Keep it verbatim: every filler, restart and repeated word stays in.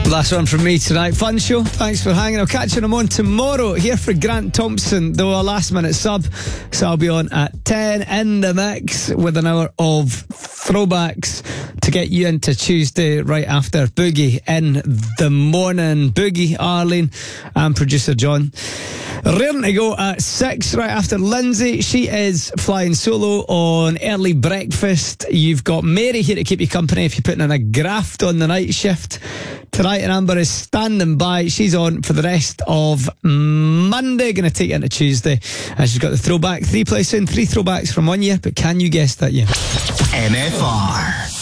Last one from me tonight. Fun show. Thanks for hanging. I'll catch you on tomorrow. Here for Grant Thompson, though a last minute sub. So I'll be on at ten in the mix with an hour of throwbacks to get you into Tuesday right after Boogie in the morning. Boogie, Arlene, and producer John. Raring to go at six right after Lindsay. She is flying solo on early breakfast. You've got Mary here to keep you company if you're putting in a graft on the night shift. Tonight, and Amber is standing by. She's on for the rest of Monday. Going to take you into Tuesday. And she's got the throwback. Three plays in, three throwbacks from one year. But can you guess that year? M F R.